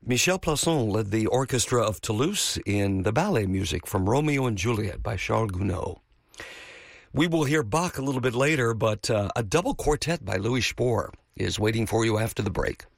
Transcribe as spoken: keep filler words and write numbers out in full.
Michel Plasson led the orchestra of Toulouse in the ballet music from Romeo and Juliet by Charles Gounod. We will hear Bach a little bit later, but uh, a double quartet by Louis Spohr is waiting for you after the break.